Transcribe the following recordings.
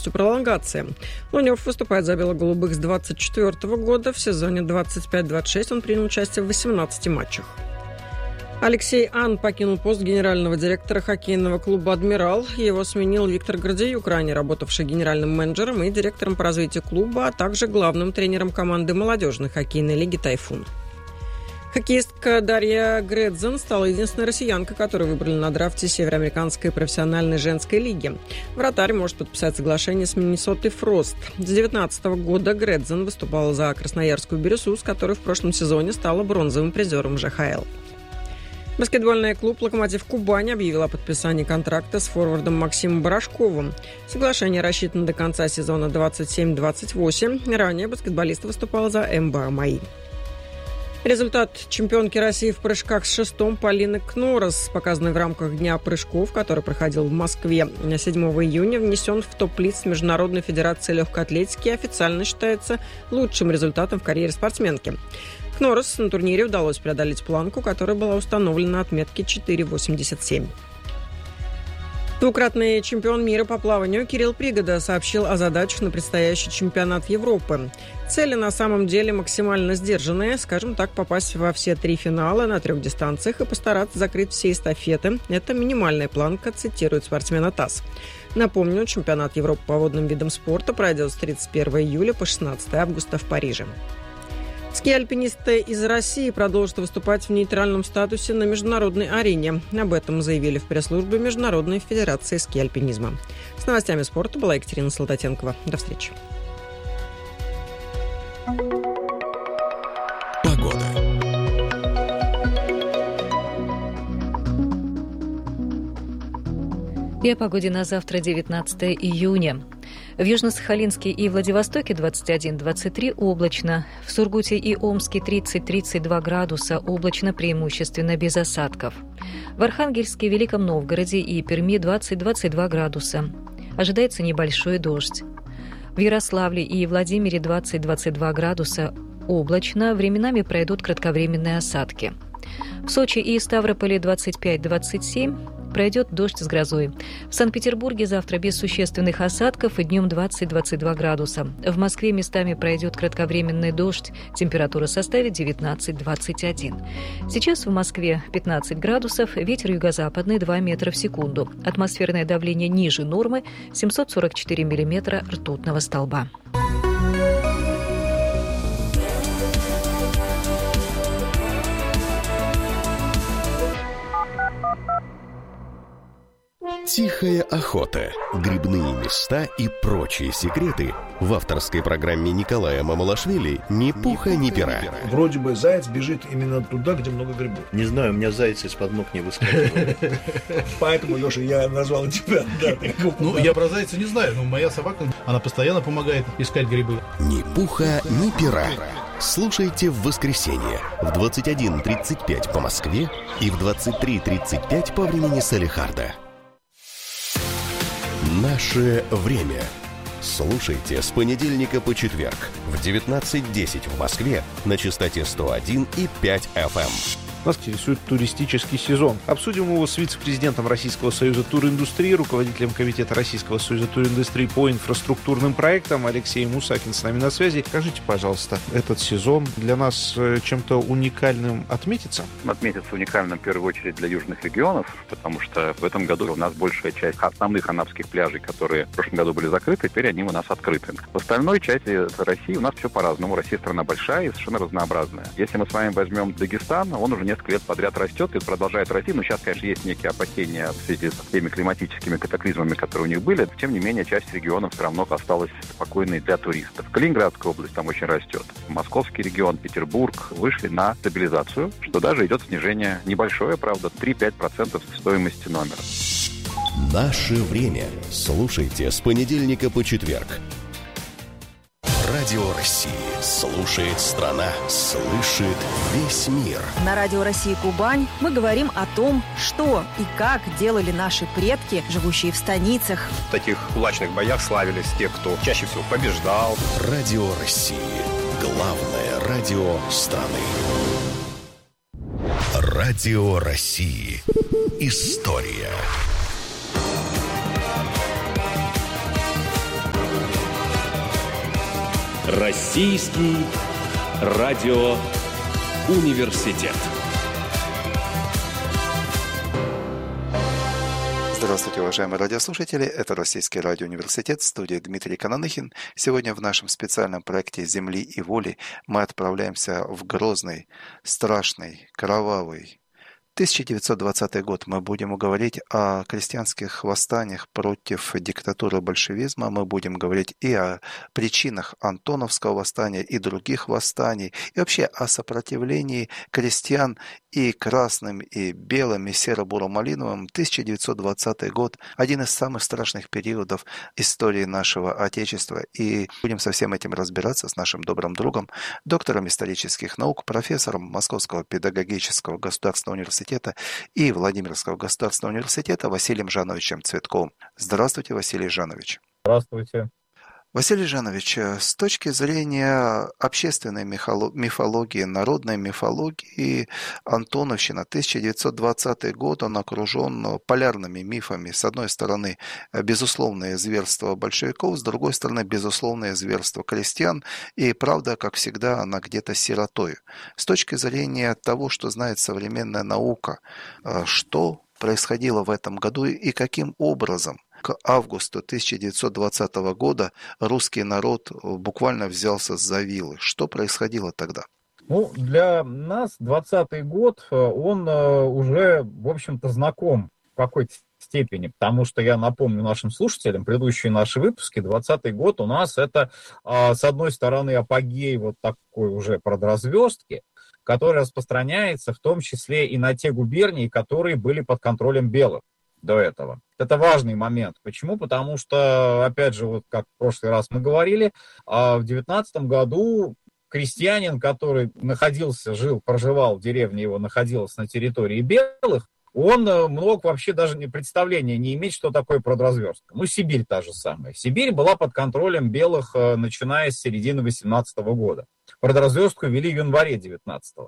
возможностью пролонгации. Лунев выступает за бело-голубых с 24 года. В сезоне 25-26 он принял участие в 18 матчах. Алексей Ан покинул пост генерального директора хоккейного клуба «Адмирал». Его сменил Виктор Гордеюк, ранее работавший генеральным менеджером и директором по развитию клуба, а также главным тренером команды молодежной хоккейной лиги «Тайфун». Хоккеистка Дарья Гредзен стала единственной россиянкой, которую выбрали на драфте Североамериканской профессиональной женской лиги. Вратарь может подписать соглашение с Миннесотой Фрост. С 2019 года Гредзен выступала за красноярскую «Бирюсу», с которой в прошлом сезоне стала бронзовым призером ЖХЛ. Баскетбольный клуб «Локомотив Кубань» объявил о подписании контракта с форвардом Максимом Барашковым. Соглашение рассчитано до конца сезона 27-28. Ранее баскетболист выступал за МБА «МАИ». Результат чемпионки России в прыжках с шестом Полины Кнорос, показанный в рамках Дня прыжков, который проходил в Москве 7 июня, внесен в топ-лист Международной федерации легкой атлетики и официально считается лучшим результатом в карьере спортсменки. Кнорос на турнире удалось преодолеть планку, которая была установлена на отметке 4,87. Двукратный чемпион мира по плаванию Кирилл Пригода сообщил о задачах на предстоящий чемпионат Европы. Цели на самом деле максимально сдержанные, скажем так, попасть во все 3 финала на 3 дистанциях и постараться закрыть все эстафеты. Это минимальная планка, цитирует спортсмена ТАСС. Напомню, чемпионат Европы по водным видам спорта пройдет с 31 июля по 16 августа в Париже. Ски-альпинисты из России продолжат выступать в нейтральном статусе на международной арене. Об этом заявили в пресс-службе Международной федерации ски-альпинизма. С новостями спорта была Екатерина Солдатенкова. До встречи. Погода. И о погоде на завтра, 19 июня. В Южно-Сахалинске и Владивостоке 21-23 облачно. В Сургуте и Омске 30-32 градуса, облачно преимущественно без осадков. В Архангельске, Великом Новгороде и Перми 20-22 градуса. Ожидается небольшой дождь. В Ярославле и Владимире 20-22 градуса, облачно, временами пройдут кратковременные осадки. В Сочи и Ставрополе 25-27 пройдет дождь с грозой. В Санкт-Петербурге завтра без существенных осадков и днем 20-22 градуса. В Москве местами пройдет кратковременный дождь. Температура составит 19-21. Сейчас в Москве 15 градусов, ветер юго-западный 2 метра в секунду. Атмосферное давление ниже нормы 744 миллиметра ртутного столба. Тихая охота, грибные места и прочие секреты в авторской программе Николая Мамалашвили «Ни пуха, ни пера». Вроде бы заяц бежит именно туда, где много грибов. Не знаю, у меня заяц из-под ног не выскакивает. Поэтому, Леша, я назвал тебя. Ну, я про зайца не знаю, но моя собака, она постоянно помогает искать грибы. «Ни пуха, ни пера». Слушайте в воскресенье в 21:35 по Москве и в 23:35 по времени Салехарда. Наше время. Слушайте с понедельника по четверг в 19:10 в Москве на частоте 101,5 FM. Нас интересует туристический сезон. Обсудим его с вице-президентом Российского союза туриндустрии, руководителем комитета Российского союза туриндустрии по инфраструктурным проектам Алексей Мусакин с нами на связи. Скажите, пожалуйста, этот сезон для нас чем-то уникальным отметится? Отметится уникальным в первую очередь для южных регионов, потому что в этом году у нас большая часть основных анапских пляжей, которые в прошлом году были закрыты, теперь они у нас открыты. В остальной части России у нас все по-разному. Россия страна большая и совершенно разнообразная. Если мы с вами возьмем Дагестан, он уже несколько лет подряд растет и продолжает расти. Но сейчас, конечно, есть некие опасения в связи с теми климатическими катаклизмами, которые у них были. Тем не менее, часть регионов все равно осталась спокойной для туристов. Калининградская область там очень растет. Московский регион, Петербург вышли на стабилизацию, что даже идет снижение небольшое, правда, 3-5% стоимости номера. Наше время. Слушайте с понедельника по четверг. Радио России. Слушает страна. Слышит весь мир. На Радио России Кубань мы говорим о том, что и как делали наши предки, живущие в станицах. В таких кулачных боях славились те, кто чаще всего побеждал. Радио России. Главное радио страны. Радио России. История. Российский радиоуниверситет. Здравствуйте, уважаемые радиослушатели. Это Российский радиоуниверситет, в студии Дмитрий Кананыхин. Сегодня в нашем специальном проекте «Земли и воли» мы отправляемся в грозный, страшный, кровавый 1920 год. Мы будем говорить о крестьянских восстаниях против диктатуры большевизма. Мы будем говорить и о причинах Антоновского восстания и других восстаний. И вообще о сопротивлении крестьян и красным, и белым, и серо-буро-малиновым. 1920 год – один из самых страшных периодов истории нашего Отечества. И будем со всем этим разбираться с нашим добрым другом, доктором исторических наук, профессором Московского педагогического государственного университета и Владимирского государственного университета Василием Жановичем Цветковым. Здравствуйте, Василий Жанович. Здравствуйте. Василий Жанович, с точки зрения общественной мифологии, народной мифологии, Антоновщина, 1920 год, он окружен полярными мифами. С одной стороны, безусловное зверство большевиков, с другой стороны, безусловное зверство крестьян, и правда, как всегда, она где-то сиротою. С точки зрения того, что знает современная наука, что происходило в этом году и каким образом к августу 1920 года русский народ буквально взялся за вилы. Что происходило тогда? Ну, для нас 20-й год, он уже, в общем-то, знаком в какой-то степени, потому что я напомню нашим слушателям, предыдущие наши выпуски, 20-й год у нас это, с одной стороны, апогей вот такой уже продразверстки, который распространяется в том числе и на те губернии, которые были под контролем белых до этого. Это важный момент. Почему? Потому что, опять же, вот как в прошлый раз мы говорили, в 19 году крестьянин, который проживал в деревне, его находился на территории белых, он мог вообще даже представления не иметь, что такое продразверстка. Ну, Сибирь та же самая. Сибирь была под контролем белых, начиная с середины 18 года. Продразверстку ввели в январе 19-го.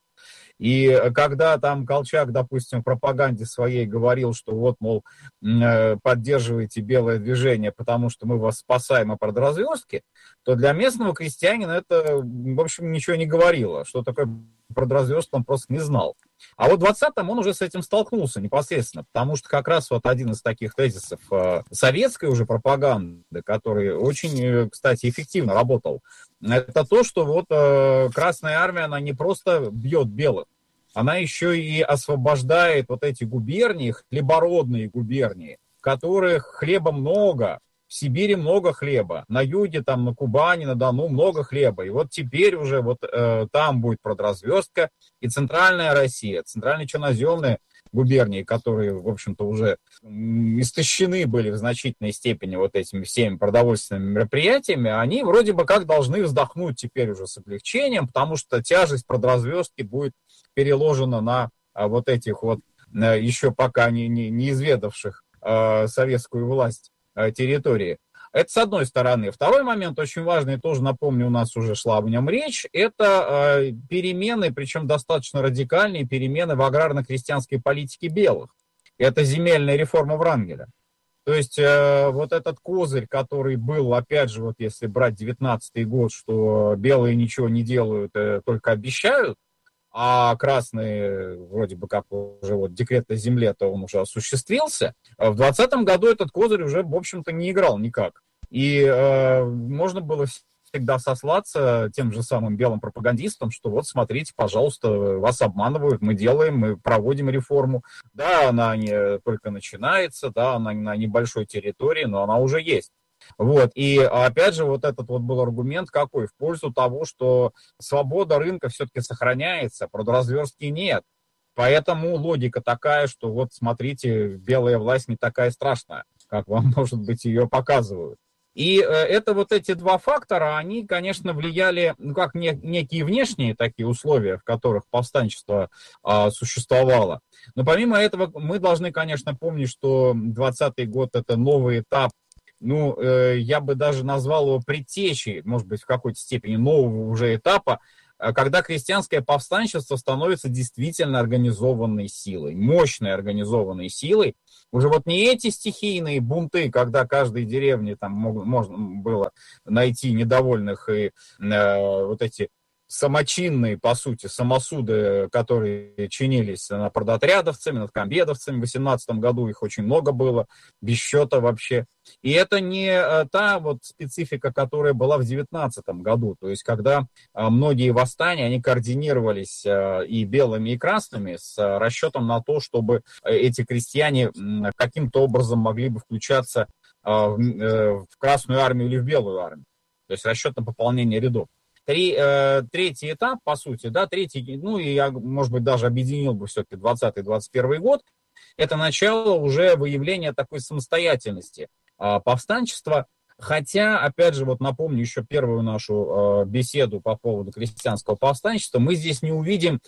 И когда там Колчак, допустим, в пропаганде своей говорил, что вот, мол, поддерживаете белое движение, потому что мы вас спасаем от продразверстки, то для местного крестьянина это, в общем, ничего не говорило. Что такое продразверстка, он просто не знал. А вот в 20-м он уже с этим столкнулся непосредственно, потому что как раз вот один из таких тезисов советской уже пропаганды, который очень, кстати, эффективно работал, это то, что вот Красная Армия, она не просто бьет белых, она еще и освобождает вот эти губернии, хлебородные губернии, в которых хлеба много. В Сибири много хлеба, на юге, там, на Кубани, на Дону много хлеба. И вот теперь уже вот там будет продразверстка, и центральная Россия, центральные черноземные губернии, которые, в общем-то, уже истощены были в значительной степени вот этими всеми продовольственными мероприятиями, они вроде бы как должны вздохнуть теперь уже с облегчением, потому что тяжесть продразверстки будет переложена на вот этих вот еще пока не изведавших советскую власть территории. Это с одной стороны. Второй момент, очень важный, тоже напомню, у нас уже шла об нем речь, это перемены, причем достаточно радикальные перемены в аграрно-крестьянской политике белых. Это земельная реформа Врангеля. То есть вот этот козырь, который был, опять же, вот если брать 19-й год, что белые ничего не делают, только обещают, а красные, вроде бы как уже вот декрет о земле-то он уже осуществился, в 2020 году этот козырь уже, в общем-то, не играл никак. И можно было всегда сослаться тем же самым белым пропагандистам, что вот смотрите, пожалуйста, вас обманывают, мы проводим реформу. Да, она не только начинается, да, она на небольшой территории, но она уже есть. Вот. И опять же, вот этот вот был аргумент какой? В пользу того, что свобода рынка все-таки сохраняется, продразверстки нет. Поэтому логика такая, что вот смотрите, белая власть не такая страшная, как вам, может быть, ее показывают. И это вот эти два фактора, они, конечно, влияли, ну, как некие внешние такие условия, в которых повстанчество существовало. Но помимо этого мы должны, конечно, помнить, что 20-й год – это новый этап. Ну, я бы даже назвал его предтечей, может быть, в какой-то степени нового уже этапа когда крестьянское повстанчество становится действительно организованной силой, мощной организованной силой. Уже вот не эти стихийные бунты, когда каждой деревне там можно было найти недовольных, и вот эти самочинные, по сути, самосуды, которые чинились над продотрядовцами, над комбедовцами. В 18 году их очень много было, без счета вообще. И это не та вот специфика, которая была в 19 году. То есть, когда многие восстания, они координировались и белыми, и красными с расчетом на то, чтобы эти крестьяне каким-то образом могли бы включаться в Красную армию или в Белую армию. То есть, расчет на пополнение рядов. Третий этап, по сути, да, ну и я, может быть, даже объединил бы все-таки 20-21 год, это начало уже выявления такой самостоятельности повстанчества, хотя, опять же, вот напомню еще первую нашу беседу по поводу крестьянского повстанчества, мы здесь не увидим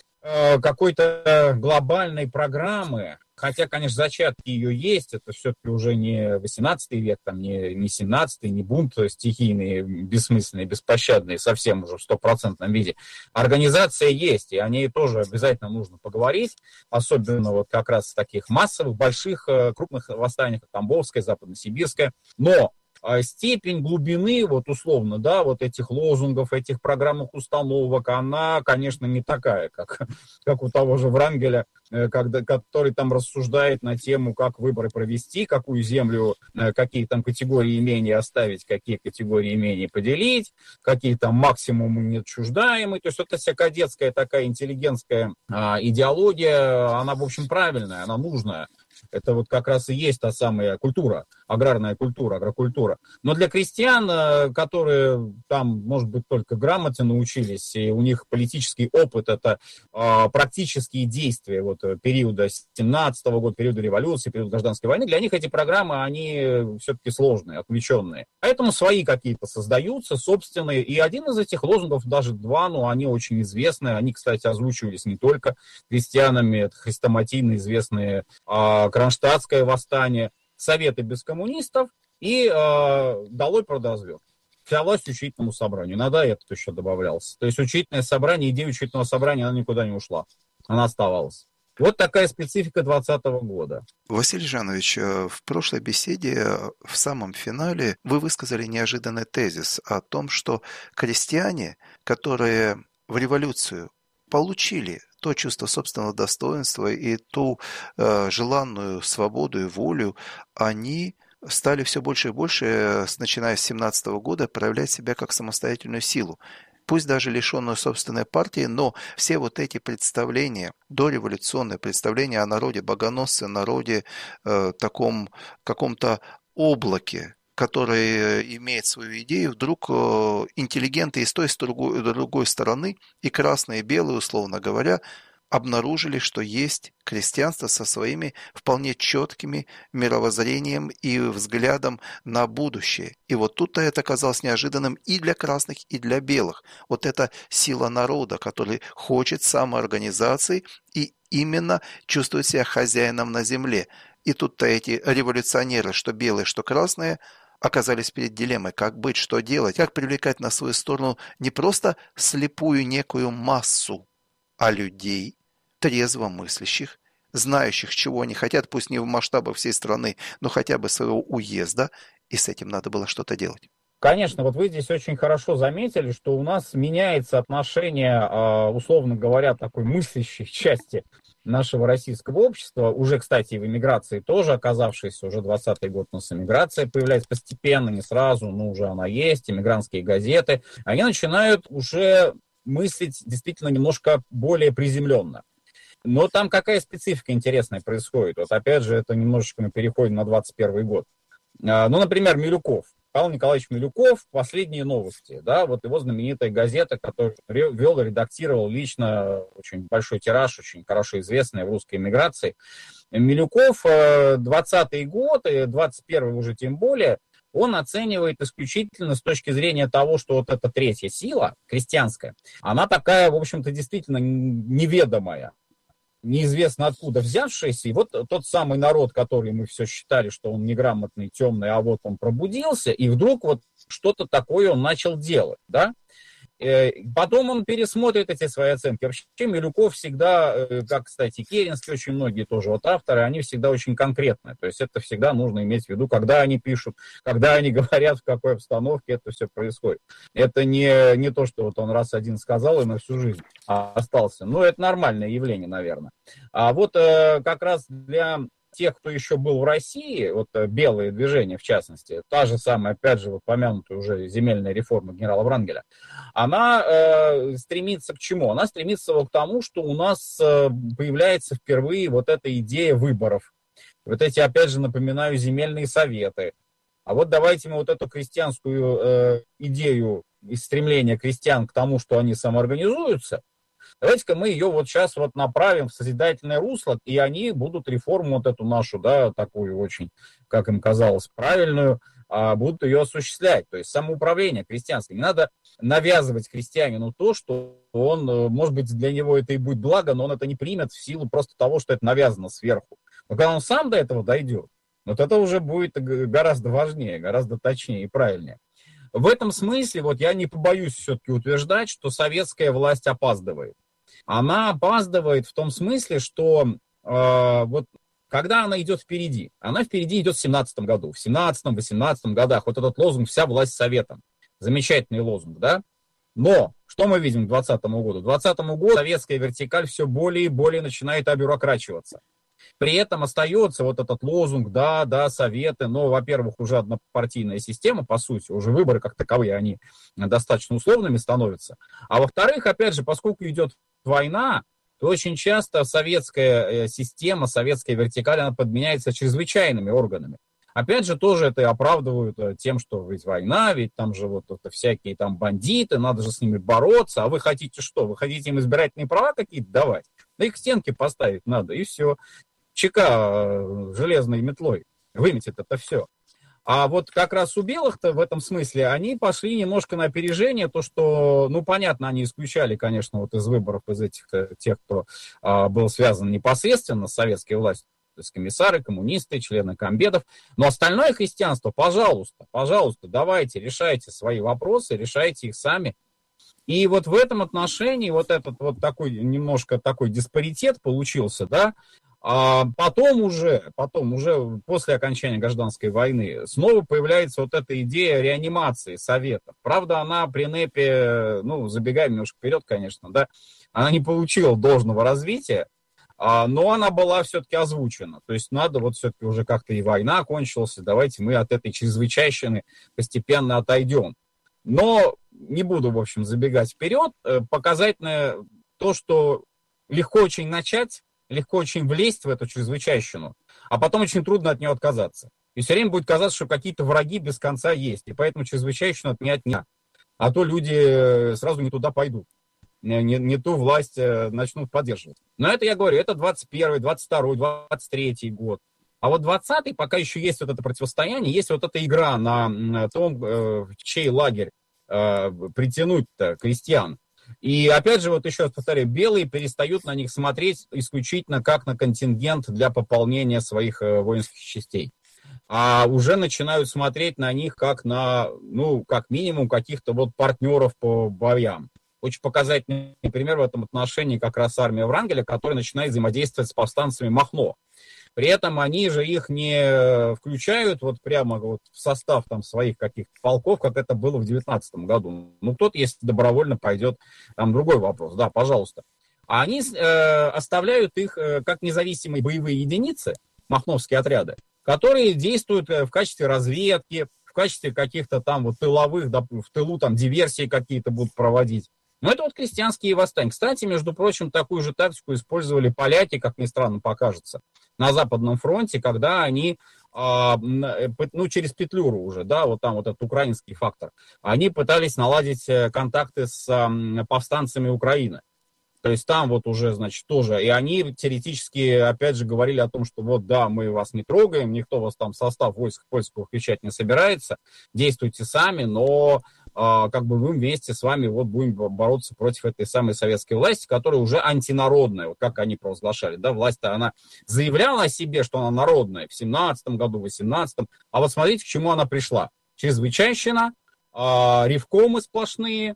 какой-то глобальной программы, хотя, конечно, зачатки ее есть, это все-таки уже не 18 век, там, не 17, не бунт стихийный, бессмысленный, беспощадный, совсем уже в 100% виде. Организация есть, и о ней тоже обязательно нужно поговорить, особенно вот как раз в таких массовых, больших, крупных восстаниях, как Тамбовское, Западносибирское, но степень глубины, вот условно, да, вот этих лозунгов, этих программных установок, она, конечно, не такая, как у того же Врангеля, который там рассуждает на тему, как выборы провести, какую землю, какие там категории имений оставить, какие категории имений поделить, какие там максимумы неотчуждаемые. То есть это вся кадетская такая интеллигентская идеология, она, в общем, правильная, она нужная. Это вот как раз и есть та самая культура, аграрная культура, агрокультура. Но для крестьян, которые там, может быть, только грамоте научились, и у них политический опыт, это практические действия вот, периода 17-го года, периода революции, периода гражданской войны, для них эти программы, они все-таки сложные, отвлеченные. Поэтому свои какие-то создаются, собственные. И один из этих лозунгов, даже два, но они очень известные. Они, кстати, озвучивались не только крестьянами, это хрестоматийно известные Кронштадтское восстание, Советы без коммунистов и долой продозвон. Вся власть учительному собранию. Иногда этот еще добавлялся. То есть учительное собрание, идея учительного собрания, она никуда не ушла. Она оставалась. Вот такая специфика 2020 года. Василий Жанович, в прошлой беседе, в самом финале, вы высказали неожиданный тезис о том, что крестьяне, которые в революцию получили то чувство собственного достоинства и ту желанную свободу и волю, они стали все больше и больше, начиная с 17 года, проявлять себя как самостоятельную силу. Пусть даже лишенную собственной партии, но все вот эти представления, дореволюционные представления о народе богоносце, народе таком каком-то облаке, который имеет свою идею, вдруг интеллигенты и с той, и с другой стороны, и красные, и белые, условно говоря, обнаружили, что есть крестьянство со своими вполне четкими мировоззрением и взглядом на будущее. И вот тут-то это оказалось неожиданным и для красных, и для белых. Вот эта сила народа, который хочет самоорганизации и именно чувствует себя хозяином на земле. И тут-то эти революционеры, что белые, что красные, оказались перед дилеммой, как быть, что делать, как привлекать на свою сторону не просто слепую некую массу, а людей, трезво мыслящих, знающих, чего они хотят, пусть не в масштабах всей страны, но хотя бы своего уезда, и с этим надо было что-то делать. Конечно, вот вы здесь очень хорошо заметили, что у нас меняется отношение, условно говоря, такой мыслящей части нашего российского общества, уже, кстати, и в эмиграции тоже оказавшейся, уже 20-й год у нас эмиграция появляется постепенно, не сразу, но уже она есть, эмигрантские газеты, они начинают уже мыслить действительно немножко более приземленно. Но там какая специфика интересная происходит. Вот опять же, это немножечко мы переходим на 21 год. Ну, например, Милюков. Павел Николаевич Милюков, «Последние новости», да, вот его знаменитая газета, которую вел и редактировал лично, очень большой тираж, очень хорошо известная в русской эмиграции. Милюков 20-й год, и 21-й уже тем более, он оценивает исключительно с точки зрения того, что вот эта третья сила, крестьянская, она такая, в общем-то, действительно неведомая, неизвестно откуда взявшийся, и вот тот самый народ, который мы все считали, что он неграмотный, темный, а вот он пробудился, и вдруг вот что-то такое он начал делать, да? Потом он пересмотрит эти свои оценки. Вообще Милюков всегда, как, кстати, Керенский, очень многие тоже вот авторы, они всегда очень конкретные. То есть это всегда нужно иметь в виду, когда они пишут, когда они говорят, в какой обстановке это все происходит. Это не то, что вот он раз один сказал и на всю жизнь остался. Ну, это нормальное явление, наверное. А вот как раз для тех, кто еще был в России, вот белые движения в частности, та же самая, опять же, вот помянутая уже земельная реформа генерала Врангеля, она стремится к чему? Она стремится вот к тому, что у нас появляется впервые вот эта идея выборов. Вот эти, опять же, напоминаю, земельные советы. А вот давайте мы вот эту крестьянскую идею и стремление крестьян к тому, что они самоорганизуются, давайте-ка мы ее вот сейчас вот направим в созидательное русло, и они будут реформу вот эту нашу, да, такую очень, как им казалось, правильную, будут ее осуществлять. То есть самоуправление крестьянское. Не надо навязывать крестьянину то, что он, может быть, для него это и будет благо, но он это не примет в силу просто того, что это навязано сверху. Но когда он сам до этого дойдет, вот это уже будет гораздо важнее, гораздо точнее и правильнее. В этом смысле, вот я не побоюсь все-таки утверждать, что советская власть опаздывает. Она опаздывает в том смысле, что вот когда она идет впереди, она впереди идет в 17 году, в 17-18 годах, вот этот лозунг «Вся власть советом». Замечательный лозунг, да? Но что мы видим к 2020 году? К 2020 году советская вертикаль все более и более начинает обюрокративаться. При этом остается вот этот лозунг, да, советы, но, во-первых, уже однопартийная система, по сути, уже выборы как таковые, они достаточно условными становятся. А во-вторых, опять же, поскольку идет война, то очень часто советская система, советская вертикаль, она подменяется чрезвычайными органами. Опять же, тоже это оправдывают тем, что ведь война, ведь там же вот это всякие там бандиты, надо же с ними бороться, а вы хотите что? Вы хотите им избирательные права какие-то давать? Да их к стенке поставить надо, и все. ЧК железной метлой выметит это все. А вот как раз у белых-то в этом смысле они пошли немножко на опережение, то, что, ну, понятно, они исключали, конечно, вот из выборов, из этих тех, кто был связан непосредственно с советской властью, то есть комиссары, коммунисты, члены комбедов, но остальное христианство, пожалуйста, давайте, решайте свои вопросы, решайте их сами. И вот в этом отношении вот этот вот такой, немножко такой диспаритет получился, да. А потом уже после окончания гражданской войны снова появляется вот эта идея реанимации Советов. Правда, она при НЭПе, ну, забегаем немножко вперед, конечно, да, она не получила должного развития, но она была все-таки озвучена. То есть надо вот все-таки уже как-то и война кончилась, давайте мы от этой чрезвычайщины постепенно отойдем. Но не буду, в общем, забегать вперед. Показательно то, что легко очень начать, легко очень влезть в эту чрезвычайщину, а потом очень трудно от нее отказаться. И все время будет казаться, что какие-то враги без конца есть, и поэтому чрезвычайщину отменять нельзя. А то люди сразу не туда пойдут, не ту власть начнут поддерживать. Но это, я говорю, это 21-й, 22-й, 23-й год. А вот 20-й, пока еще есть вот это противостояние, есть вот эта игра на том, в чей лагерь притянуть-то крестьян. И опять же, вот еще раз повторяю, белые перестают на них смотреть исключительно как на контингент для пополнения своих воинских частей. А уже начинают смотреть на них как на, ну, как минимум, каких-то вот партнеров по боям. Очень показательный пример в этом отношении как раз армия Врангеля, которая начинает взаимодействовать с повстанцами Махно. При этом они же их не включают вот прямо вот в состав там своих каких-то полков, как это было в 19 году. Ну, кто-то, если добровольно пойдет, там другой вопрос, да, пожалуйста. А они оставляют их как независимые боевые единицы, махновские отряды, которые действуют в качестве разведки, в качестве каких-то там вот тыловых, в тылу там диверсии какие-то будут проводить. Но это вот крестьянские восстания. Кстати, между прочим, такую же тактику использовали поляки, как ни странно покажется, на Западном фронте, когда они, ну, через Петлюру уже, да, вот там вот этот украинский фактор, они пытались наладить контакты с повстанцами Украины. То есть там вот уже, значит, тоже, и они теоретически, опять же, говорили о том, что вот, да, мы вас не трогаем, никто вас там в состав войск польского включать не собирается, действуйте сами, но как бы мы вместе с вами вот будем бороться против этой самой советской власти, которая уже антинародная, вот как они провозглашали, да, власть-то она заявляла о себе, что она народная в 17-м году, в 18-м, а вот смотрите, к чему она пришла. Чрезвычайщина, ревкомы сплошные,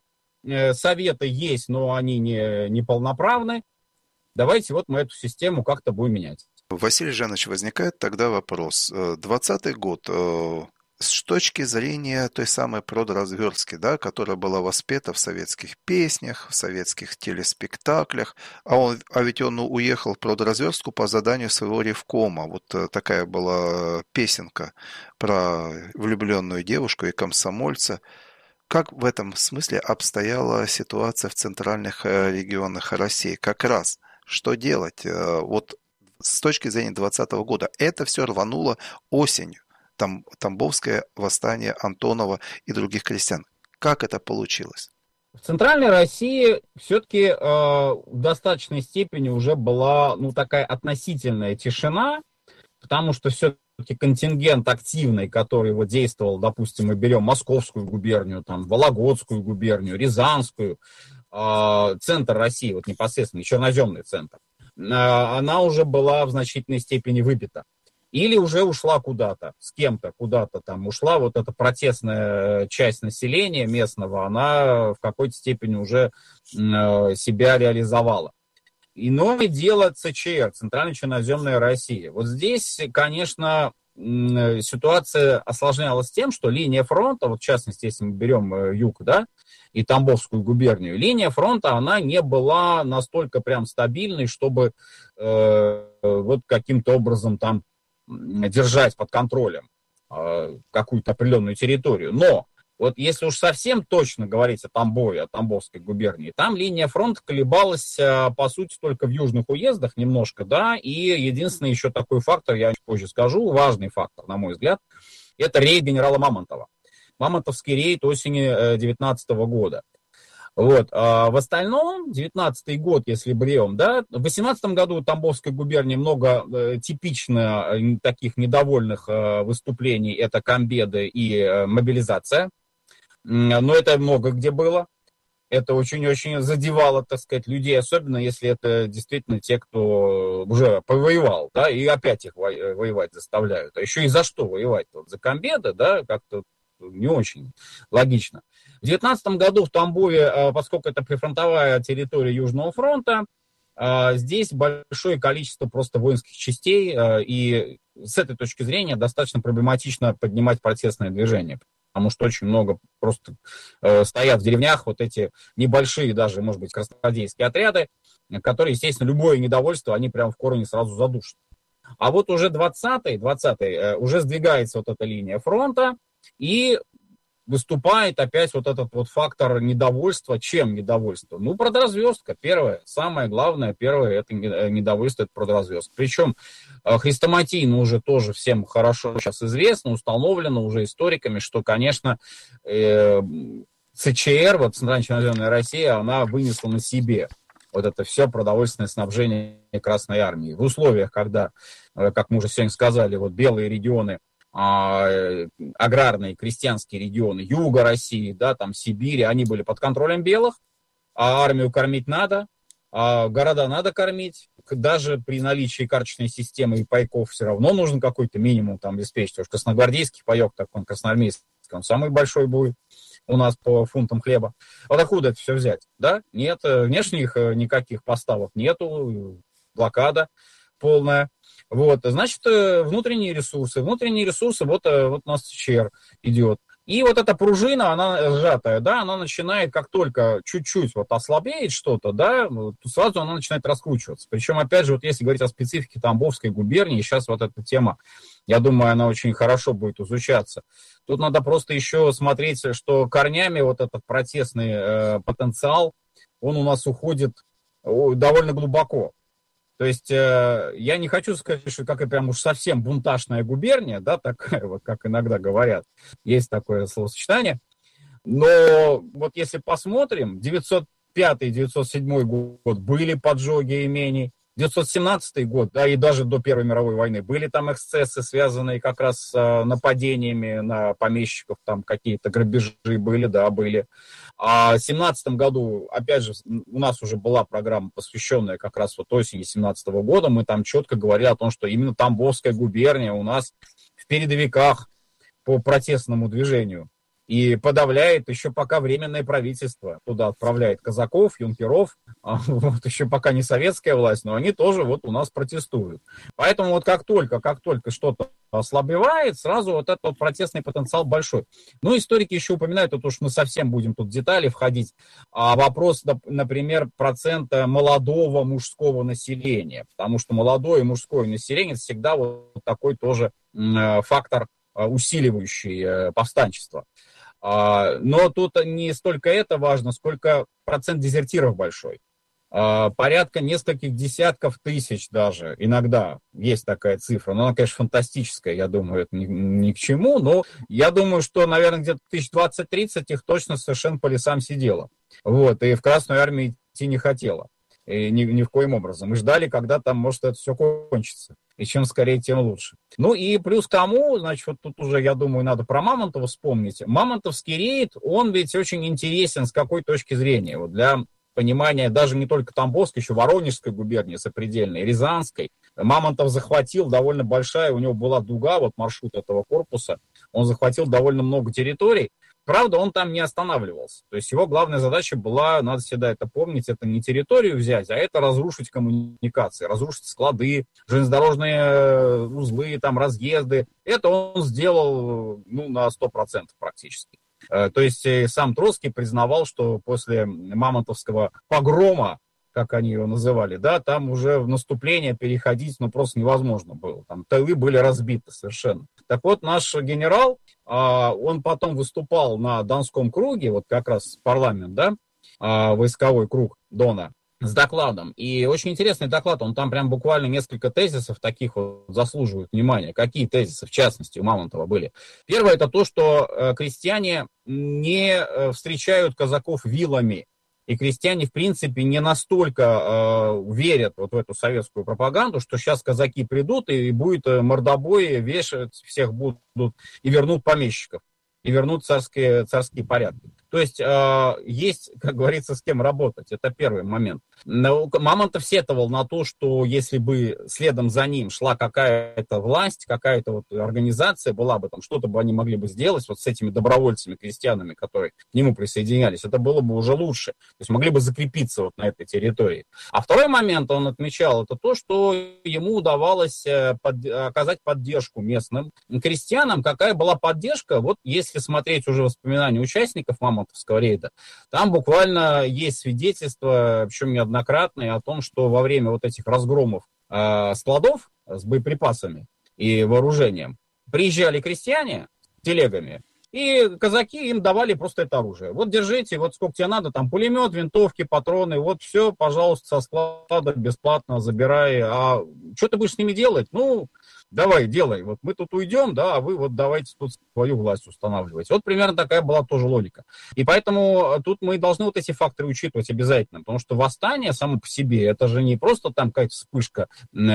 советы есть, но они не полноправны. Давайте вот мы эту систему как-то будем менять. Василий Жанович, возникает тогда вопрос. 2020 год, с точки зрения той самой продразверстки, да, которая была воспета в советских песнях, в советских телеспектаклях, а ведь он уехал в продразверстку по заданию своего ревкома. Вот такая была песенка про влюбленную девушку и комсомольца. Как в этом смысле обстояла ситуация в центральных регионах России? Как раз, что делать? Вот с точки зрения 2020 года это все рвануло осенью. Тамбовское восстание Антонова и других крестьян. Как это получилось? В центральной России все-таки в достаточной степени уже была такая относительная тишина, потому что все-таки контингент активный, который вот действовал, допустим, мы берем Московскую губернию, Вологодскую губернию, Рязанскую, центр России, вот непосредственно черноземный центр, она уже была в значительной степени выбита. Или уже ушла куда-то, с кем-то куда-то ушла вот эта протестная часть населения местного, она в какой-то степени уже себя реализовала. Иное дело ЦЧР, Центральная черноземная Россия. Вот здесь, конечно, ситуация осложнялась тем, что линия фронта, вот в частности, если мы берем юг, да, и Тамбовскую губернию, линия фронта, она не была настолько прям стабильной, чтобы вот каким-то образом держать под контролем какую-то определенную территорию. Но вот если уж совсем точно говорить о Тамбове, о Тамбовской губернии, там линия фронта колебалась, по сути, только в южных уездах немножко, да, и единственный еще такой фактор, я позже скажу, важный фактор, на мой взгляд, это рейд генерала Мамонтова. Мамонтовский рейд осени 2019 года. Вот. В остальном, 19-й год, если берем, да, в 18 году в Тамбовской губернии много типично таких недовольных выступлений, это комбеды и мобилизация, но это много где было, это очень-очень задевало, так сказать, людей, особенно если это действительно те, кто уже повоевал, да, и опять их воевать заставляют, а еще и за что воевать, вот за комбеды, да, как-то не очень логично. В 2019 году в Тамбове, поскольку это прифронтовая территория Южного фронта, здесь большое количество просто воинских частей, и с этой точки зрения достаточно проблематично поднимать протестное движение, потому что очень много просто стоят в деревнях вот эти небольшие даже, может быть, красногвардейские отряды, которые, естественно, любое недовольство, они прямо в корне сразу задушат. А вот уже 20-й уже сдвигается вот эта линия фронта, и выступает опять вот этот вот фактор недовольства. Чем недовольство? Продразверстка. Первое, самое главное, это недовольство, это продразверстка. Причем хрестоматийно уже тоже всем хорошо сейчас известно, установлено уже историками, что, конечно, ЦЧР, вот Центральная черноземная Россия, она вынесла на себе вот это все продовольственное снабжение Красной Армии. В условиях, когда, как мы уже сегодня сказали, вот белые регионы, аграрные, крестьянские регионы юга России, да, Сибири, они были под контролем белых, а армию кормить надо, а города надо кормить, даже при наличии карточной системы и пайков все равно нужен какой-то минимум обеспечить, потому что красногвардейский паек, так он красноармейский, он самый большой будет у нас по фунтам хлеба. Вот откуда это все взять? Да? Нет, внешних никаких поставок нету, блокада полная. Вот, значит, внутренние ресурсы, вот у нас ЧР идет. И вот эта пружина, она сжатая, да, она начинает, как только чуть-чуть вот ослабеет что-то, да, то сразу она начинает раскручиваться. Причем, опять же, вот если говорить о специфике Тамбовской губернии, сейчас вот эта тема, я думаю, она очень хорошо будет изучаться. Тут надо просто еще смотреть, что корнями вот этот протестный потенциал, он у нас уходит довольно глубоко. То есть я не хочу сказать, что как и прям уж совсем бунтажная губерния, да, такая вот, как иногда говорят, есть такое словосочетание, но вот если посмотрим, 905-907 год были поджоги имений, 917 год, да, и даже до Первой мировой войны были там эксцессы, связанные как раз с нападениями на помещиков, там какие-то грабежи были, да, были. А в 17 году, опять же, у нас уже была программа, посвященная как раз вот осени 17 года, мы там четко говорили о том, что именно Тамбовская губерния у нас в передовиках по протестному движению. И подавляет еще пока временное правительство. Туда отправляет казаков, юнкеров. Вот еще пока не советская власть, но они тоже вот у нас протестуют. Поэтому вот как только что-то ослабевает, сразу вот этот вот протестный потенциал большой. Ну, историки еще упоминают, это уж мы совсем будем тут в детали входить, вопрос, например, процента молодого мужского населения. Потому что молодое мужское население всегда вот такой тоже фактор, усиливающий повстанчество. Но тут не столько это важно, сколько процент дезертиров большой. Порядка нескольких десятков тысяч даже. Иногда есть такая цифра. Но она, конечно, фантастическая. Я думаю, это ни к чему. Но я думаю, что, наверное, где-то 20-30 их точно совершенно по лесам сидело. Вот. И в Красную армию идти не хотела. И ни в коем образом. И ждали, когда там, может, это все кончится. И чем скорее, тем лучше. Ну и плюс к тому, значит, вот тут уже, я думаю, надо про Мамонтова вспомнить. Мамонтовский рейд, он ведь очень интересен с какой точки зрения. Вот для понимания даже не только Тамбовской, еще Воронежской губернии сопредельной, Рязанской. Мамонтов захватил довольно большая, у него была дуга, вот маршрут этого корпуса. Он захватил довольно много территорий. Правда, он там не останавливался. То есть его главная задача была, надо всегда это помнить, это не территорию взять, а это разрушить коммуникации, разрушить склады, железнодорожные узлы, там, разъезды. Это он сделал на 100% практически. То есть сам Троцкий признавал, что после Мамонтовского погрома, как они его называли, да, там уже в наступление переходить, просто невозможно было. Там тылы были разбиты совершенно. Так вот, наш генерал, он потом выступал на Донском круге, вот как раз парламент, да, войсковой круг Дона, с докладом. И очень интересный доклад, он там прям буквально несколько тезисов таких вот заслуживают внимания. Какие тезисы, в частности, у Мамонтова были? Первое, это то, что крестьяне не встречают казаков вилами. И крестьяне, в принципе, не настолько верят вот в эту советскую пропаганду, что сейчас казаки придут и будет мордобой, вешать всех будут и вернут помещиков, и вернут царские порядки. То есть есть, как говорится, с кем работать. Это первый момент. Мамонтов сетовал на то, что если бы следом за ним шла какая-то власть, какая-то вот организация была бы там, что-то бы они могли бы сделать вот с этими добровольцами, крестьянами, которые к нему присоединялись, это было бы уже лучше. То есть могли бы закрепиться вот на этой территории. А второй момент он отмечал, это то, что ему удавалось оказать поддержку местным крестьянам. Какая была поддержка? Вот если смотреть уже воспоминания участников Мамонтовского рейда, там буквально есть свидетельства, причем неоднократные, о том, что во время вот этих разгромов складов с боеприпасами и вооружением приезжали крестьяне с телегами, и казаки им давали просто это оружие. Вот держите, вот сколько тебе надо, там пулемет, винтовки, патроны, вот все, пожалуйста, со склада бесплатно забирай. А что ты будешь с ними делать? Давай, делай. Вот мы тут уйдем, да, а вы вот давайте тут свою власть устанавливать. Вот примерно такая была тоже логика. И поэтому тут мы должны вот эти факторы учитывать обязательно, потому что восстание само по себе, это же не просто там какая-то вспышка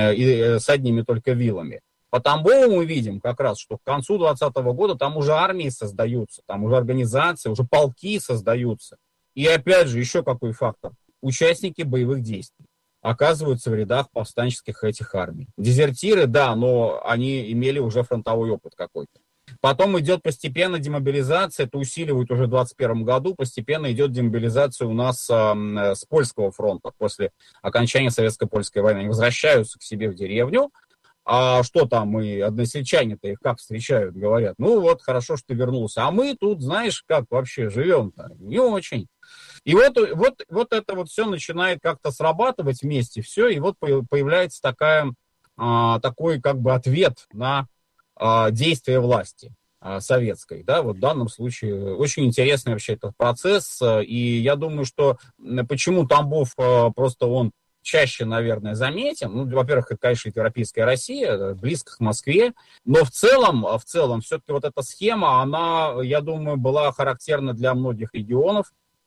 с одними только вилами. По Тамбову мы видим как раз, что к концу 2020 года там уже армии создаются, там уже организации, уже полки создаются. И опять же, еще какой фактор? Участники боевых действий оказываются в рядах повстанческих этих армий. Дезертиры, да, но они имели уже фронтовой опыт какой-то. Потом идет постепенно демобилизация, это усиливают уже в 2021 году, постепенно идет демобилизация у нас с польского фронта после окончания советско-польской войны. Они возвращаются к себе в деревню. А что там, и односельчане-то их как встречают, говорят, вот хорошо, что ты вернулся, а мы тут, знаешь, как вообще живем-то, не очень. И вот это вот все начинает как-то срабатывать вместе, все, и вот появляется такой как бы ответ на действия власти советской, да, вот в данном случае очень интересный вообще этот процесс, и я думаю, что почему Тамбов просто он чаще, наверное, заметен. Во-первых, это, конечно, европейская Россия, близко к Москве, но в целом, все-таки вот эта схема, она, я думаю, была характерна для многих регионов,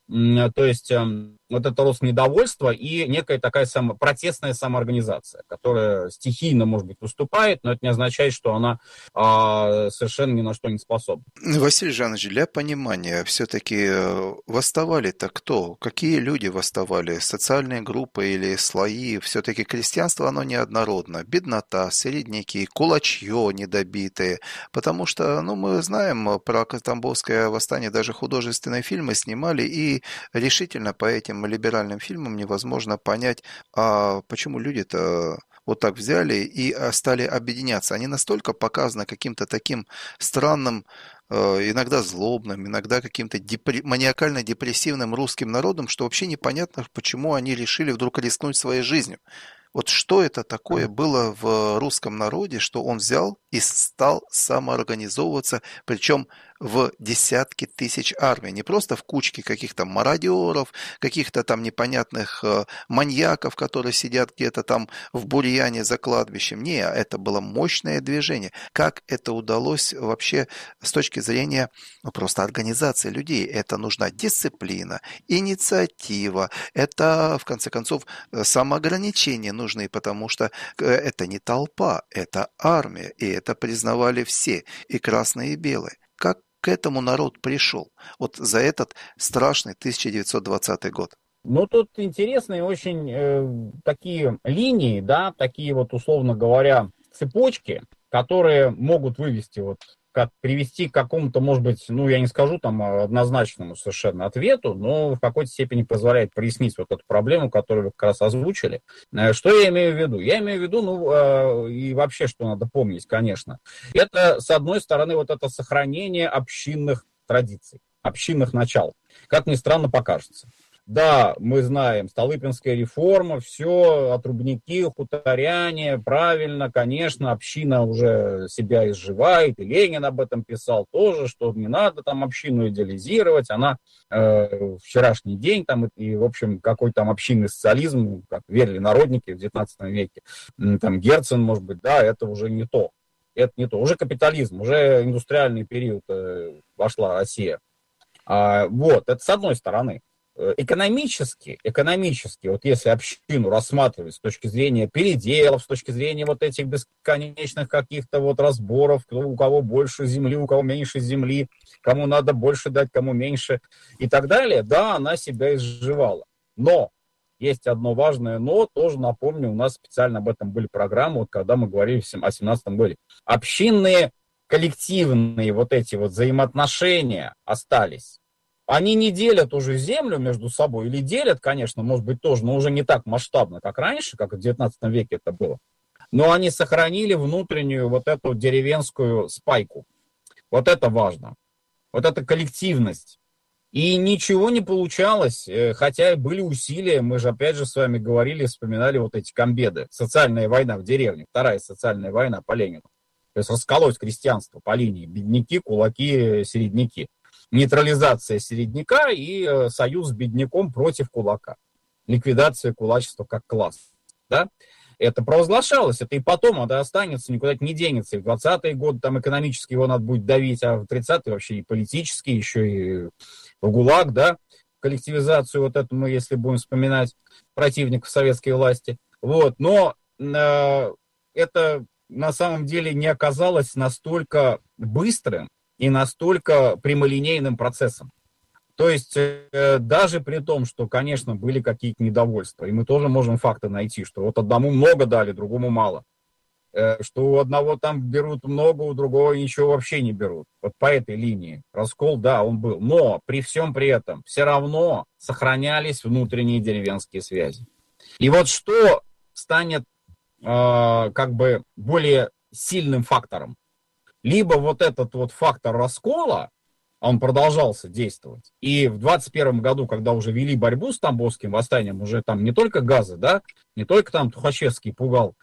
То есть вот это рост недовольства и некая такая протестная самоорганизация, которая стихийно, может быть, выступает, но это не означает, что она совершенно ни на что не способна. Василий Жанович, для понимания, все-таки восставали-то кто? Какие люди восставали? Социальные группы или слои? Все-таки крестьянство, оно неоднородно. Беднота, середняки, кулачье недобитые. Потому что, мы знаем про Тамбовское восстание, даже художественные фильмы снимали, и решительно по этим либеральным фильмам невозможно понять, почему люди-то вот так взяли и стали объединяться. Они настолько показаны каким-то таким странным, иногда злобным, иногда каким-то маниакально-депрессивным русским народом, что вообще непонятно, почему они решили вдруг рискнуть своей жизнью. Вот что это такое было в русском народе, что он взял и стал самоорганизовываться, причем в десятки тысяч армий, не просто в кучке каких-то мародеров, каких-то там непонятных маньяков, которые сидят где-то там в бурьяне за кладбищем. Не, это было мощное движение. Как это удалось вообще с точки зрения просто организации людей? Это нужна дисциплина, инициатива, это, в конце концов, самоограничения нужны, потому что это не толпа, это армия, и это признавали все, и красные, и белые. Как к этому народ пришел вот за этот страшный 1920 год? Тут интересные очень такие линии, да, такие вот, условно говоря, цепочки, которые могут вывести привести к какому-то, может быть, я не скажу там однозначному совершенно ответу, но в какой-то степени позволяет прояснить вот эту проблему, которую вы как раз озвучили. Что я имею в виду? Я имею в виду, и вообще, что надо помнить, конечно, это, с одной стороны, вот это сохранение общинных традиций, общинных начал. Как ни странно покажется. Да, мы знаем, Столыпинская реформа, все, отрубники, хуторяне, правильно, конечно, община уже себя изживает, и Ленин об этом писал тоже, что не надо там общину идеализировать, она вчерашний день там, и, в общем, какой там общинный социализм, как верили народники в 19 веке, там Герцен, может быть, да, это уже не то. Это не то. Уже капитализм, уже индустриальный период вошла Россия. Это с одной стороны. Экономически, вот если общину рассматривать с точки зрения переделов, с точки зрения вот этих бесконечных каких-то вот разборов, у кого больше земли, у кого меньше земли, кому надо больше дать, кому меньше и так далее, да, она себя изживала. Но есть одно важное но, тоже напомню, у нас специально об этом были программы, вот когда мы говорили о 17-м году. Общинные, коллективные вот эти вот взаимоотношения остались. Они не делят уже землю между собой, или делят, конечно, может быть, тоже, но уже не так масштабно, как раньше, как в 19 веке это было. Но они сохранили внутреннюю вот эту деревенскую спайку. Вот это важно. Вот эта коллективность. И ничего не получалось, хотя и были усилия, мы же опять же с вами говорили, вспоминали вот эти комбеды. Социальная война в деревне, вторая социальная война по Ленину. То есть расколоть крестьянство по линии бедняки, кулаки, середняки. Нейтрализация середняка и союз с бедняком против кулака. Ликвидация кулачества как класс. Да? Это провозглашалось, это и потом это останется, никуда не денется. И в 20-е годы там экономически его надо будет давить, а в 30-е вообще и политически, еще и в ГУЛАГ, да, коллективизацию вот эту мы, если будем вспоминать противников советской власти. Но это на самом деле не оказалось настолько быстрым и настолько прямолинейным процессом. То есть даже при том, что, конечно, были какие-то недовольства, и мы тоже можем факты найти, что вот одному много дали, другому мало, что у одного там берут много, у другого ничего вообще не берут. Вот по этой линии раскол, да, он был. Но при всем при этом все равно сохранялись внутренние деревенские связи. И вот что станет как бы более сильным фактором? Либо вот этот вот фактор раскола, он продолжался действовать. И в 21 году, когда уже вели борьбу с Тамбовским восстанием, уже там не только газы, да, не только там Тухачевский пугал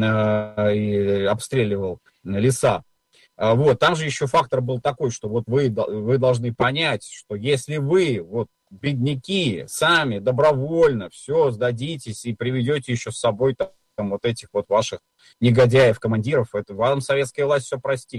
и обстреливал леса. Там же еще фактор был такой, что вот вы должны понять, что если вы, вот бедняки, сами добровольно все сдадитесь и приведете еще с собой там вот этих вот ваших негодяев, командиров, это вам советская власть все простит.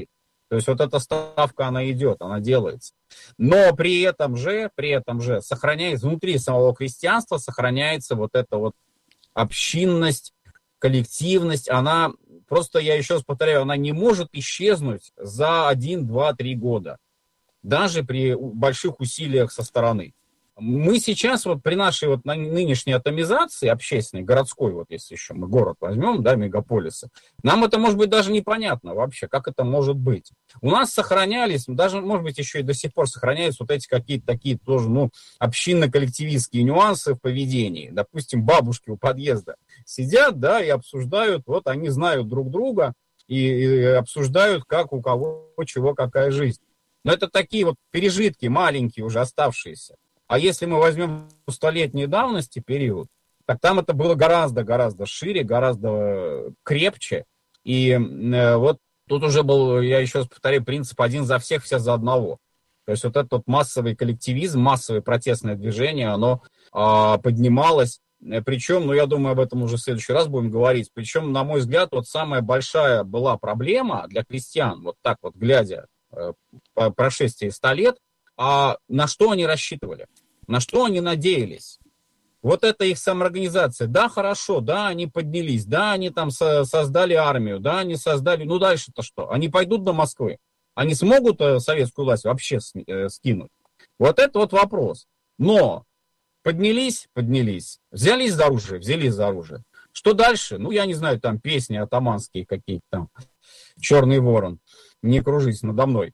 То есть вот эта ставка, она идет, она делается. Но при этом же сохраняется, внутри самого крестьянства сохраняется вот эта вот общинность, коллективность. Она, просто я еще раз повторяю, она не может исчезнуть за 1, 2, 3 года. Даже при больших усилиях со стороны. Мы сейчас вот при нашей вот нынешней атомизации общественной, городской, вот если еще мы город возьмем, да, мегаполисы, нам это может быть даже непонятно вообще, как это может быть. У нас сохранялись, даже, может быть, еще и до сих пор сохраняются вот эти какие-то такие тоже, общинно-коллективистские нюансы в поведении. Допустим, бабушки у подъезда сидят, да, и обсуждают, вот они знают друг друга и обсуждают, как у кого, чего, какая жизнь. Но это такие вот пережитки маленькие уже оставшиеся. А если мы возьмем 100-летней давности период, так там это было гораздо шире, гораздо крепче. И вот тут уже был, я еще раз повторяю, принцип один за всех, все за одного. То есть вот этот вот массовый коллективизм, массовое протестное движение, оно поднималось. Причем, я думаю, об этом уже в следующий раз будем говорить. Причем, на мой взгляд, вот самая большая была проблема для крестьян, вот так вот глядя по прошествии 100 лет, а на что они рассчитывали, на что они надеялись. Вот это их самоорганизация. Да, хорошо, да, они поднялись, да, они там создали армию, да, они создали... дальше-то что? Они пойдут до Москвы? Они смогут советскую власть вообще скинуть? Вот это вот вопрос. Но поднялись, взялись за оружие. Что дальше? Я не знаю, там песни атаманские какие-то там, «Черный ворон», не кружись надо мной.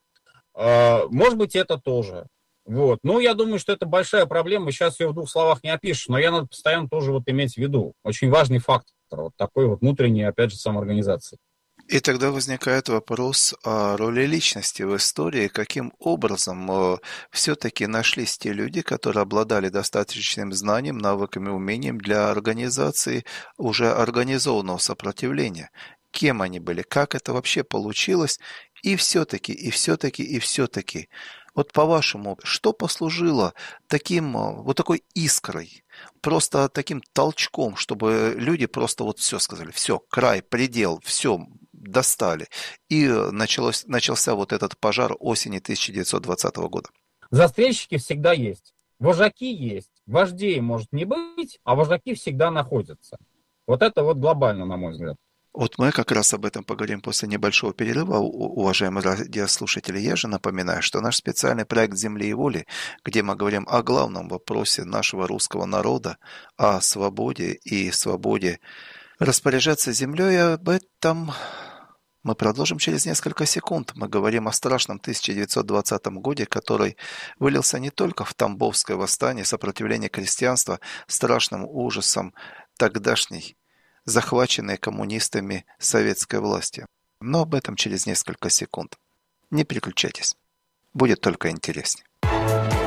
Может быть, это тоже. Вот. Я думаю, что это большая проблема. Сейчас ее в 2 словах не опишешь, но надо постоянно тоже вот иметь в виду. Очень важный фактор вот такой вот внутренней, опять же, самоорганизации. И тогда возникает вопрос о роли личности в истории. Каким образом все-таки нашлись те люди, которые обладали достаточным знанием, навыками, умением для организации уже организованного сопротивления? Кем они были? Как это вообще получилось? И все-таки, вот по-вашему, что послужило вот такой искрой, просто таким толчком, чтобы люди просто вот все сказали, все, край, предел, все, достали. И начался вот этот пожар осени 1920 года. Застрельщики всегда есть, вожаки есть, вождей может не быть, а вожаки всегда находятся. Вот это вот глобально, на мой взгляд. Вот мы как раз об этом поговорим после небольшого перерыва, уважаемые радиослушатели. Я же напоминаю, что наш специальный проект «Земли и воли», где мы говорим о главном вопросе нашего русского народа, о свободе и свободе распоряжаться землей, об этом мы продолжим через несколько секунд. Мы говорим о страшном 1920 годе, который вылился не только в Тамбовское восстание, сопротивление крестьянства, страшным ужасом тогдашней захваченной коммунистами советской власти. Но об этом через несколько секунд. Не переключайтесь. Будет только интереснее.